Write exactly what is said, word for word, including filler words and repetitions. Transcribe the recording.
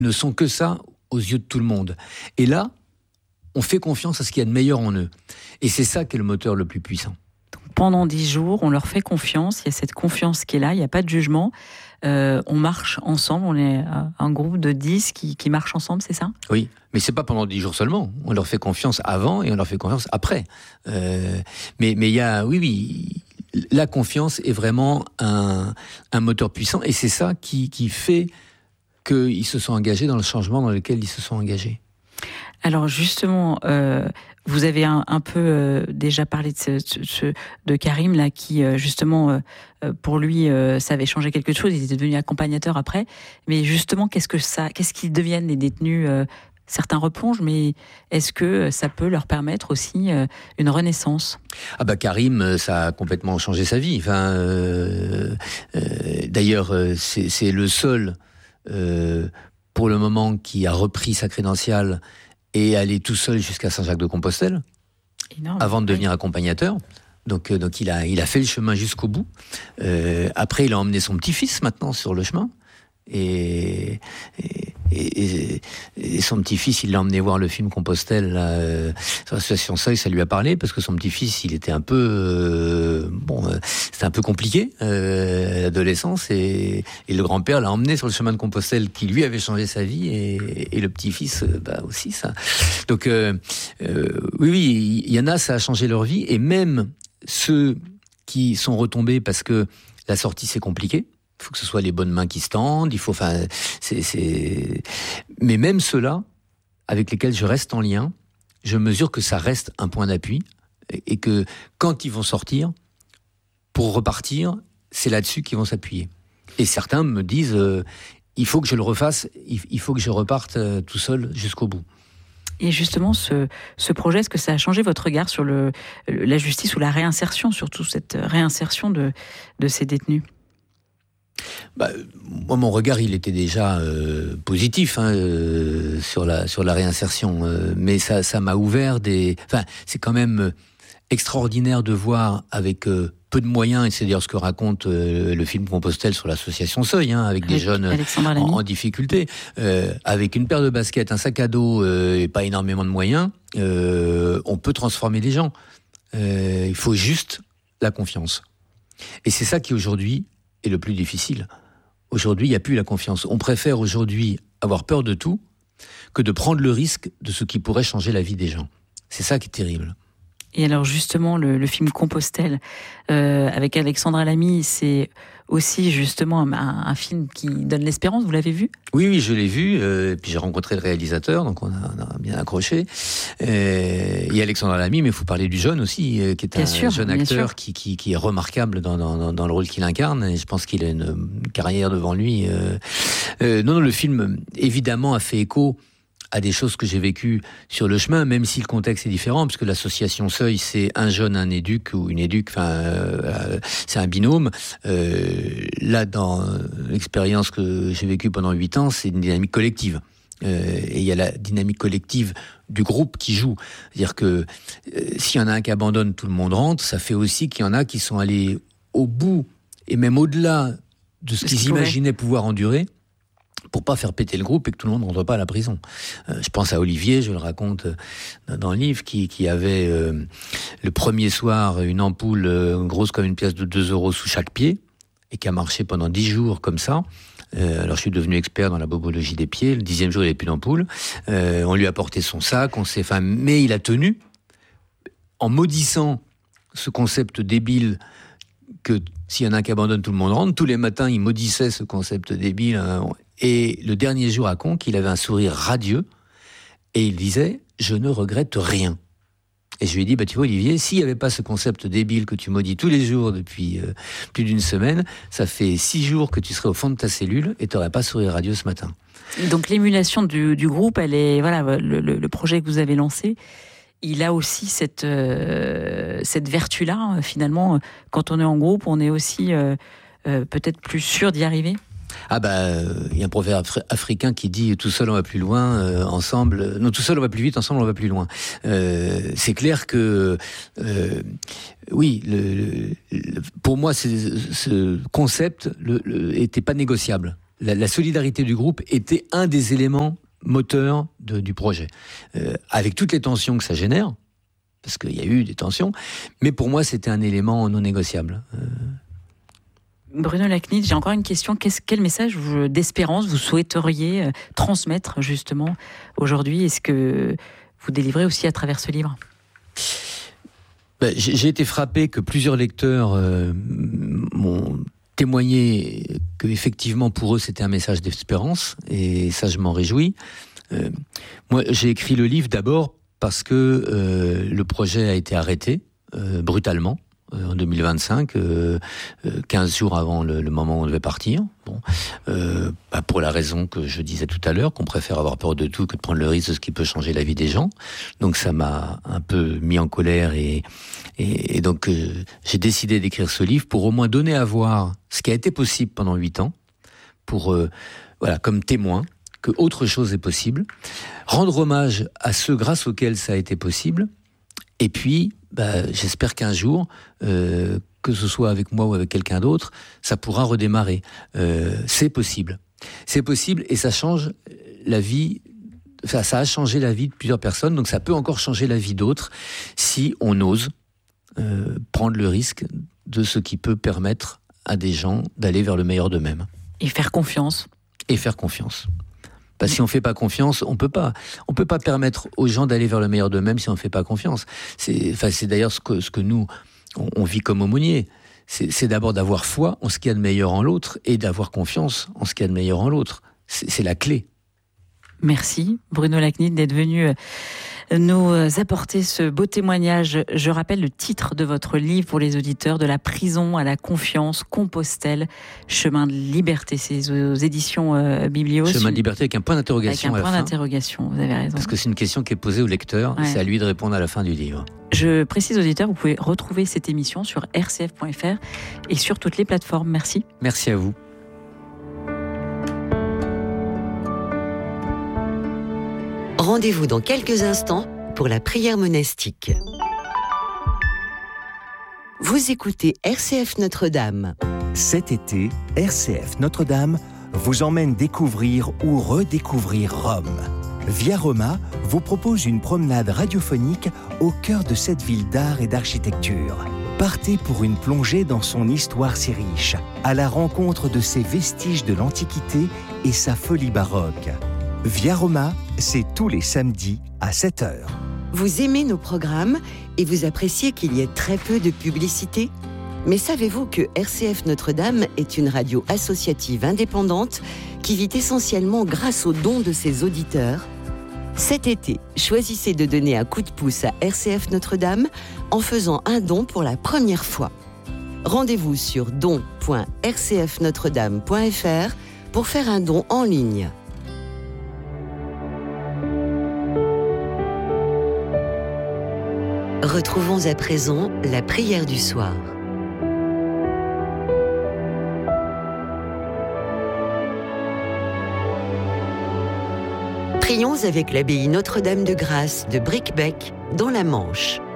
ne sont que ça aux yeux de tout le monde. Et là, on fait confiance à ce qu'il y a de meilleur en eux. Et c'est ça qui est le moteur le plus puissant. Pendant dix jours, on leur fait confiance, il y a cette confiance qui est là, il n'y a pas de jugement, euh, on marche ensemble, on est un groupe de dix qui, qui marchent ensemble, c'est ça ? Oui, mais c'est pas pendant dix jours seulement, on leur fait confiance avant et on leur fait confiance après. Euh, mais mais il y a, oui, oui, la confiance est vraiment un, un moteur puissant et c'est ça qui, qui fait qu'ils se sont engagés dans le changement dans lequel ils se sont engagés. Alors justement, euh, vous avez un, un peu euh, déjà parlé de, ce, ce, de Karim là, qui euh, justement euh, pour lui euh, ça avait changé quelque chose. Il était devenu accompagnateur après. Mais justement, qu'est-ce que ça, qu'est-ce qu'ils deviennent les détenus euh, Certains replongent, mais est-ce que ça peut leur permettre aussi euh, une renaissance ? Ah bah Karim, ça a complètement changé sa vie. Enfin, euh, euh, d'ailleurs, c'est, c'est le seul euh, pour le moment qui a repris sa crédentiale et aller tout seul jusqu'à Saint-Jacques-de-Compostelle, énorme, avant de devenir oui. accompagnateur. Donc, euh, donc il a, il a fait le chemin jusqu'au bout. Euh, après, il a emmené son petit-fils maintenant sur le chemin. Et, et, et, et son petit-fils, il l'a emmené voir le film Compostelle là, euh, sur l'association Seuil, ça lui a parlé parce que son petit-fils, il était un peu euh, bon, euh, c'était un peu compliqué euh, l'adolescence et, et le grand-père l'a emmené sur le chemin de Compostelle qui lui avait changé sa vie et, et le petit-fils, euh, bah aussi ça. Donc euh, euh, oui, oui, il y en a, ça a changé leur vie et même ceux qui sont retombés parce que la sortie c'est compliqué. Il faut que ce soit les bonnes mains qui se tendent, il faut, enfin, c'est, c'est... Mais même ceux-là, avec lesquels je reste en lien, je mesure que ça reste un point d'appui et que quand ils vont sortir, pour repartir, c'est là-dessus qu'ils vont s'appuyer. Et certains me disent, euh, il faut que je le refasse, il faut que je reparte euh, tout seul jusqu'au bout. Et justement, ce, ce projet, est-ce que ça a changé votre regard sur le, la justice ou la réinsertion, surtout cette réinsertion de, de ces détenus ? Bah, moi, mon regard, il était déjà euh, positif hein, euh, sur la sur la réinsertion, euh, mais ça ça m'a ouvert des. Enfin, c'est quand même extraordinaire de voir avec euh, peu de moyens, et c'est d'ailleurs ce que raconte euh, le film Compostelle sur l'association Seuil, hein, avec, avec des jeunes en, en difficulté, euh, avec une paire de baskets, un sac à dos euh, et pas énormément de moyens, euh, on peut transformer des gens. Euh, il faut juste la confiance. Et c'est ça qui aujourd'hui est le plus difficile. Aujourd'hui, il n'y a plus la confiance. On préfère aujourd'hui avoir peur de tout que de prendre le risque de ce qui pourrait changer la vie des gens. C'est ça qui est terrible. Et alors justement, le, le film Compostelle, euh, avec Alexandra Lamy, c'est aussi justement un, un film qui donne l'espérance, vous l'avez vu ? Oui, oui, je l'ai vu, euh, et puis j'ai rencontré le réalisateur, donc on a, on a bien accroché. Et, et Alexandra Lamy, mais il faut parler du jeune aussi, euh, qui est bien un sûr, jeune acteur qui, qui, qui est remarquable dans, dans, dans le rôle qu'il incarne, et je pense qu'il a une carrière devant lui. Euh, euh, non, non, le film, évidemment, a fait écho à des choses que j'ai vécues sur le chemin, même si le contexte est différent, parce que l'association Seuil, c'est un jeune, un éduc, ou une éduc, enfin, euh, c'est un binôme. Euh, là, dans l'expérience que j'ai vécue pendant huit ans, c'est une dynamique collective. Euh, et il y a la dynamique collective du groupe qui joue. C'est-à-dire que euh, s'il y en a un qui abandonne, tout le monde rentre, ça fait aussi qu'il y en a qui sont allés au bout, et même au-delà de ce qu'ils imaginaient pouvoir endurer, pour pas faire péter le groupe et que tout le monde ne rentre pas à la prison. Euh, je pense à Olivier, je le raconte euh, dans le livre, qui, qui avait euh, le premier soir une ampoule euh, grosse comme une pièce de deux euros sous chaque pied et qui a marché pendant dix jours comme ça. Euh, alors je suis devenu expert dans la bobologie des pieds. Le dixième jour, il n'avait plus d'ampoule. Euh, on lui a porté son sac, on s'est, enfin, mais il a tenu en maudissant ce concept débile que s'il y en a un qui abandonne, tout le monde rentre. Tous les matins, il maudissait ce concept débile. Hein. Et le dernier jour à Conques, il avait un sourire radieux et il disait « Je ne regrette rien ». Et je lui ai dit, bah, tu vois Olivier, s'il n'y avait pas ce concept débile que tu maudis tous les jours depuis euh, plus d'une semaine, ça fait six jours que tu serais au fond de ta cellule et tu n'aurais pas sourire radieux ce matin. Donc l'émulation du, du groupe, elle est, voilà, le, le, le projet que vous avez lancé, il a aussi cette, euh, cette vertu-là, finalement, quand on est en groupe, on est aussi euh, euh, peut-être plus sûr d'y arriver. Ah bah, il y a un proverbe afri- africain qui dit « tout seul on va plus loin, euh, ensemble... » Non, tout seul on va plus vite, ensemble on va plus loin. Euh, c'est clair que... Euh, oui, le, le, pour moi, c'est, ce concept le, le, était pas négociable. la, la solidarité du groupe était un des éléments moteurs de, du projet. Euh, avec toutes les tensions que ça génère, parce qu'il y a eu des tensions, mais pour moi, c'était un élément non négociable. Euh... Bruno Lacnit, j'ai encore une question. Qu'est-ce, quel message vous, d'espérance vous souhaiteriez euh, transmettre justement aujourd'hui? Est-ce que vous délivrez aussi à travers ce livre? ben, j'ai, j'ai été frappé que plusieurs lecteurs euh, m'ont témoigné que effectivement pour eux c'était un message d'espérance, et ça je m'en réjouis. Euh, moi j'ai écrit le livre d'abord parce que euh, le projet a été arrêté euh, brutalement. En deux mille vingt-cinq, euh, quinze jours avant le, le moment où on devait partir. Bon, euh, bah pour la raison que je disais tout à l'heure, qu'on préfère avoir peur de tout que de prendre le risque de ce qui peut changer la vie des gens. Donc ça m'a un peu mis en colère et, et, et donc euh, j'ai décidé d'écrire ce livre pour au moins donner à voir ce qui a été possible pendant huit ans, pour euh, voilà, comme témoin que autre chose est possible, rendre hommage à ceux grâce auxquels ça a été possible. Et puis, bah, j'espère qu'un jour, euh, que ce soit avec moi ou avec quelqu'un d'autre, ça pourra redémarrer. Euh, c'est possible. C'est possible et ça change la vie, enfin, ça a changé la vie de plusieurs personnes, donc ça peut encore changer la vie d'autres si on ose euh, prendre le risque de ce qui peut permettre à des gens d'aller vers le meilleur d'eux-mêmes. Et faire confiance. Et faire confiance. Parce que si on ne fait pas confiance, on peut pas. On peut pas permettre aux gens d'aller vers le meilleur d'eux-mêmes si on ne fait pas confiance. C'est, enfin, c'est d'ailleurs ce que, ce que nous, on, on vit comme aumôniers. C'est, c'est d'abord d'avoir foi en ce qu'il y a de meilleur en l'autre et d'avoir confiance en ce qu'il y a de meilleur en l'autre. C'est, c'est la clé. Merci Bruno Lacnit d'être venu nous apporter ce beau témoignage. Je rappelle le titre de votre livre pour les auditeurs: De la prison à la confiance, Compostelle, chemin de liberté. C'est aux éditions euh, Biblios. Chemin de liberté avec un point d'interrogation. Avec un à la point fin. d'interrogation, vous avez raison. Parce que c'est une question qui est posée au lecteur, ouais. C'est à lui de répondre à la fin du livre. Je précise aux auditeurs, vous pouvez retrouver cette émission sur r c f point f r et sur toutes les plateformes. Merci. Merci à vous. Rendez-vous dans quelques instants pour la prière monastique. Vous écoutez R C F Notre-Dame. Cet été, R C F Notre-Dame vous emmène découvrir ou redécouvrir Rome. Via Roma vous propose une promenade radiophonique au cœur de cette ville d'art et d'architecture. Partez pour une plongée dans son histoire si riche, à la rencontre de ses vestiges de l'Antiquité et sa folie baroque. Via Roma, c'est tous les samedis à sept heures. Vous aimez nos programmes et vous appréciez qu'il y ait très peu de publicité ? Mais savez-vous que R C F Notre-Dame est une radio associative indépendante qui vit essentiellement grâce aux dons de ses auditeurs ? Cet été, choisissez de donner un coup de pouce à R C F Notre-Dame en faisant un don pour la première fois. Rendez-vous sur don point r c f notre dame point f r pour faire un don en ligne. Retrouvons à présent la prière du soir. Prions avec l'abbaye Notre-Dame de Grâce de Bricquebec dans la Manche.